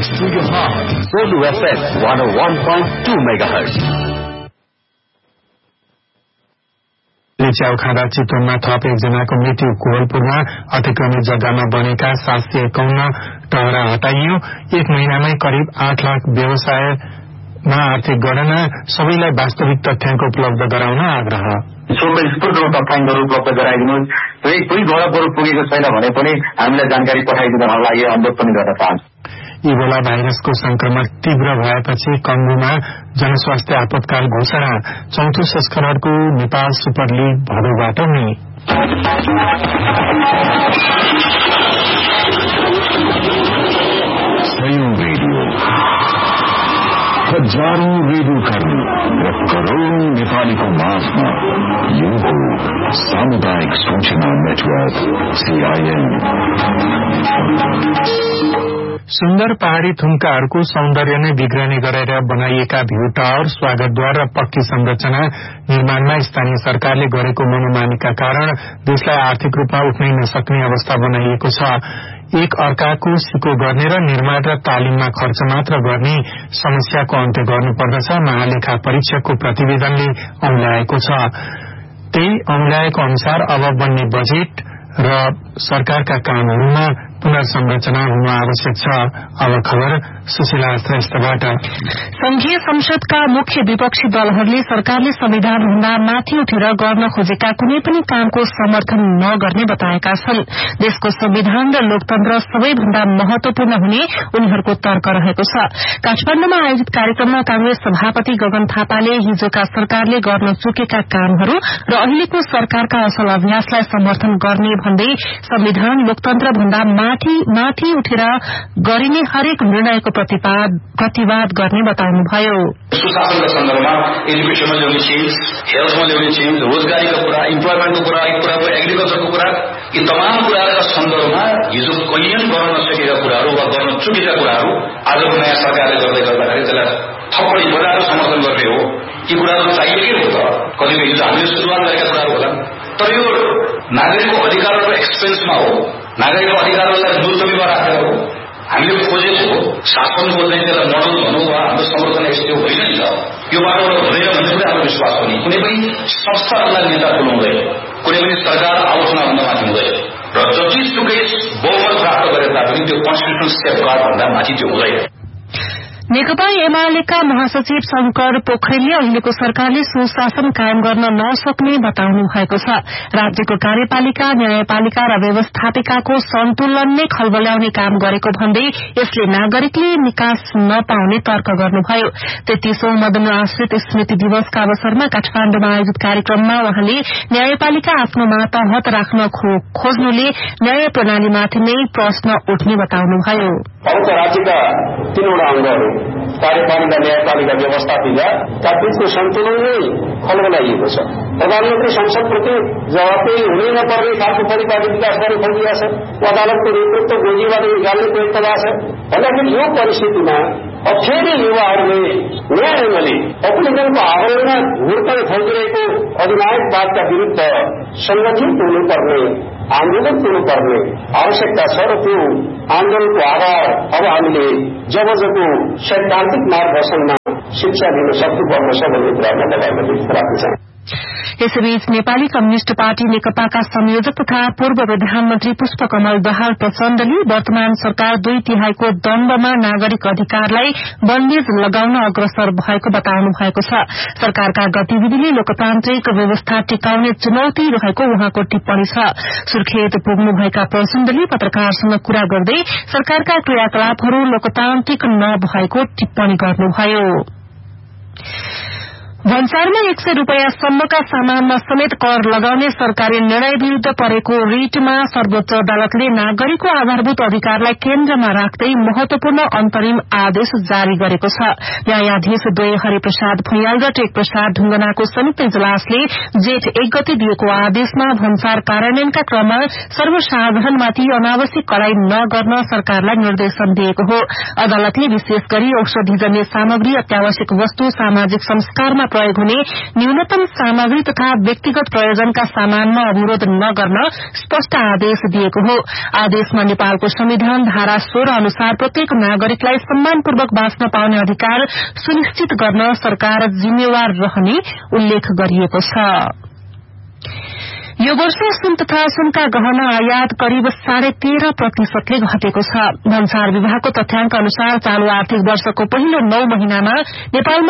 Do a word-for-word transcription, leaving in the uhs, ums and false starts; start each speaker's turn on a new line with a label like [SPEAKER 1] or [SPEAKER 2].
[SPEAKER 1] close to your heart. Zulu F M one oh one point two megahertz.
[SPEAKER 2] च्याउ खाँदा चितवनमा थप एकजनाको मृत्यु। कोहलपुरमा अतिक्रमित जग्गामा बनेका सात सय एकाउन्न टहरा हटाइयो। एक महिनामै करिब आठ लाख व्यवसायमा आर्थिक गणना, सबैलाई वास्तविक तथ्याङ्क उपलब्ध गराउन आग्रह।
[SPEAKER 3] स्फूर्त तथ्याङ्कहरू उपलब्ध गराइदिनुहोस्। कोही घरहरू पुगेको छैन भने पनि हामीलाई जानकारी पठाइदिनको लागि अनुरोध पनि गर्न चाहन्छु।
[SPEAKER 2] इबोला भाइरसको संक्रमण तीव्र भएपछि कङ्गोमा जनस्वास्थ्य आपतकाल घोषणा। चौथो संस्करणको नेपाल सुपर लीग भदौबाट हुने।
[SPEAKER 1] रेडियो हजारौं रेडियो कर्मी र करोड़ौं नेपालीको माझमा यो हो सामुदायिक सूचना नेटवर्क सीआईएन।
[SPEAKER 2] सुन्दर पहाड़ी थुम्काहरूको सौन्दर्य नै बिग्रने गरेर बनाइएका भ्यू टावर, स्वागतद्वार र पक्की संरचना निर्माणमा स्थानीय सरकारले गरेको मनोमानीका कारण देशलाई आर्थिक रूपमा उठ्नै नसक्ने अवस्था बनाइएको छ। एक अर्काको सिको गर्ने र निर्माण र तालिममा खर्च मात्र गर्ने समस्याको अन्त्य गर्नुपर्दछ, महालेखा परीक्षकको प्रतिवेदनले औंल्याएको छ। त्यही औंल्याएको अनुसार अब बन्ने बजेट र सरकारका कामहरूमा पुनर्संरचना हुन आवश्यक छ। अब खबर सुशीला श्रेष्ठबाट।
[SPEAKER 4] संघीय संसदका मुख्य विपक्षी दलहरूले सरकारले संविधान भन्दा माथि उठेर गर्न खोजेका कुनै पनि कामको समर्थन नगर्ने बताएका छन्। देशको संविधान र लोकतन्त्र सबैभन्दा महत्वपूर्ण हुने उनीहरूको तर्क रहेको छ। काठमाडौँमा आयोजित कार्यक्रममा कांग्रेस सभापति गगन थापाले हिजोका सरकारले गर्न चुकेका कामहरू र अहिलेको सरकारका असल अभ्यासलाई समर्थन गर्ने भन्दै संविधान लोकतन्त्र भन्दा माथि माथि उठेर गरिने हरेक निर्णयको प्रतिवाद गर्ने बताउनुभयो।
[SPEAKER 5] सुशासनका सन्दर्भमा एजुकेशनमा ल्याउने चेन्ज, हेल्थमा ल्याउने चेन्ज, रोजगारीको कुरा, इम्प्लोयमेन्टको कुरा, एक कुराको एग्रिकल्चरको कुरा, यी तमाम कुराका सन्दर्भमा हिजो कहिले पनि गर्न नसकेका कुराहरू वा गर्न चुकेका कुराहरू आजको नयाँ सरकारले गर्दै गर्दाखेरि त्यसलाई थप्पडी बजाएर समर्थन गर्ने हो। यी कुराहरू चाहिएकै हो त, कतिपय हिजो हामीले सुरुवात गरेका कुराहरू होला, तर यो नागरिकको अधिकारको एक्सपेन्समा हो, नागरिकको अधिकारलाई मुलतवीमा राखेर हो। हामीले खोजेको शासनको चाहिँ त्यसलाई मोडल भनौँ वा हाम्रो समर्थन यस्तो होइन नि त। यो बाटोबाट हुँदैन भन्ने पनि हाम्रो विश्वास पनि। कुनै पनि संस्थाहरूलाई नेता खुलाउँदैन, कुनै पनि सरकार आलोचना हुन माथि हुँदैन र जतिसुकै बहुमत प्राप्त गरे तापनि त्यो कन्स्टिट्युसनल सेफगार्ड भन्दा माथि त्यो हुँदैन।
[SPEAKER 4] नेकपा एमालेका महासचिव शंकर पोखरेलले अहिलेको सरकारले सुशासन कायम गर्न नसक्ने बताउनु भएको छ। राज्यको कार्यपालिका, न्यायपालिका र व्यवस्थापिकाको सन्तुलन नै खलबल्याउने काम गरेको भन्दै यसले नागरिकले निकास नपाउने तर्क गर्नुभयो। तेत्तीसौं मदन आश्रित स्मृति दिवसका अवसरमा काठमाडौँमा आयोजित कार्यक्रममा उहाँले न्यायपालिका आफ्नो मातहत राख्न खोज्नुले न्याय प्रणालीमाथि नै प्रश्न उठ्ने बताउनुभयो।
[SPEAKER 3] राज्यका तीनवटा अंगहरू कार्यपालिका, न्यायपालिका, व्यवस्थापिका का बीचको सन्तुलन नै खलबलाइएको छ। प्रधानमन्त्री संसदप्रति जवाबदेही हुनै नपर्ने खालको परिपाटी विकास गर्ने खोजिएको छ। अदालतको नेतृत्व गोजीबाट निकाल्ने प्रयत्न भएको छ। भन्दाखेरि यो परिस्थितिमा अब फेरि युवाहरूले नयाँ ढङ्गले पपुलिजमको आवरणमा हुर्कन खोजिरहेको अधिनायकवादका विरूद्ध संगठित हुनुपर्ने, आन्दोलन हुनुपर्ने आवश्यकता छ र त्यो आन्दोलनको आधार अब हामीले जब जब सैद्धान्तिक मार्गदर्शनमा शिक्षा दिन सक्नुपर्दछ भन्ने कुरामा तपाईँले राख्न चाहन्छु।
[SPEAKER 4] यसैबीच नेपाली कम्युनिष्ट पार्टी नेकपाका संयोजक तथा पूर्व प्रधानमन्त्री पुष्पकमल दाहाल प्रचण्डले वर्तमान सरकार दुई तिहाईको दण्डमा नागरिक अधिकारलाई बन्देज लगाउन अग्रसर भएको बताउनु भएको छ। सरकारका गतिविधिले लोकतान्त्रिक व्यवस्था टिकाउने चुनौती रहेको उहाँको टिप्पणी छ। सुर्खेत पुग्नुभएका प्रचण्डले पत्रकारसँग कुरा गर्दै सरकारका क्रियाकलापहरू लोकतान्त्रिक नभएको टिप्पणी गर्नुभयो। भन्सारमा एक सय रूपियाँसम्मका सामानमा समेत कर लगाउने सरकारी निर्णय विरूद्ध परेको रिटमा सर्वोच्च अदालतले नागरिकको आधारभूत अधिकारलाई केन्द्रमा राख्दै महत्वपूर्ण अन्तरिम आदेश जारी गरेको छ। न्यायाधीश द्वय हरिप्रसाद भुइयाल र टेक प्रसाद ढुंगनाको संयुक्त इजलासले जेठ एक गते दिएको आदेशमा भन्सार कार्यान्वयनका क्रममा सर्वसाधारणमाथि अनावश्यक कडाई नगर्न सरकारलाई निर्देशन दिएको हो। अदालतले विशेष गरी औषधिजन्य सामग्री, अत्यावश्यक वस्तु, सामाजिक संस्कारमा प्रयोग हुने न्यूनतम सामग्री तथा व्यक्तिगत प्रयोजनका सामानमा अवरोध नगर्न स्पष्ट आदेश दिएको हो। आदेशमा नेपालको संविधान धारा सोह्र अनुसार प्रत्येक नागरिकलाई सम्मानपूर्वक बाँच्न पाउने अधिकार सुनिश्चित गर्न सरकार जिम्मेवार रहने उल्लेख गरिएको छ। यो वर्ष सुन तथा सुनका गहना आयात करिब साढे तेह्र प्रतिशतले घटेको छ। भन्सार विभागको तथ्याङ्क अनुसार चालू आर्थिक वर्षको पहिलो नौ महिनामा नेपालमा